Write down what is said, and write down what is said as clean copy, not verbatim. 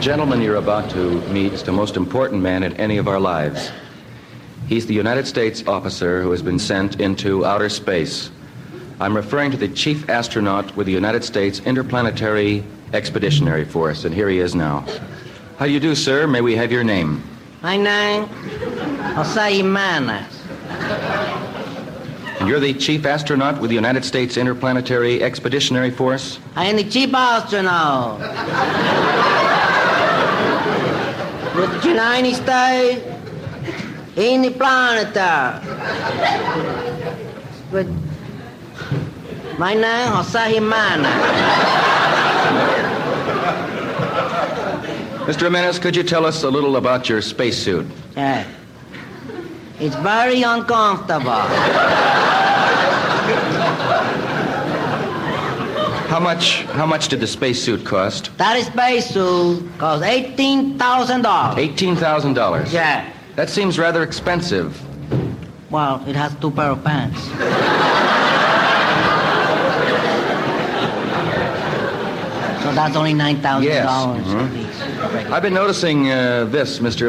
gentleman you're about to meet is the most important man in any of our lives. He's the United States officer who has been sent into outer space. I'm referring to the chief astronaut with the United States Interplanetary Expeditionary Force, and here he is now. How do you do, sir? May we have your name? My name, Jose Jimenez. And you're the chief astronaut with the United States Interplanetary Expeditionary Force? I am the chief astronaut with the United States in the planet. With my name, Jose Jimenez. Mr. Jimenez, could you tell us a little about your spacesuit? Yeah. It's very uncomfortable. How much did the spacesuit cost? That spacesuit costs $18,000. $18,000? Yeah. That seems rather expensive. Well, it has 2 pair of pants. So that's only $9,000. Yes. Mm-hmm. I've been noticing this, Mr.